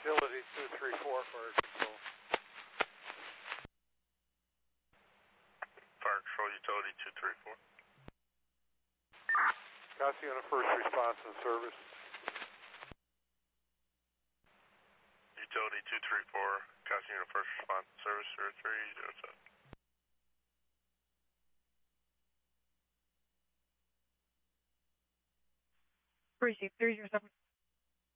Utility 234, fire control. Fire control, utility 234. Cassiana first response and service. Utility 234, Cassiana first response and service 0307. Precinct 307.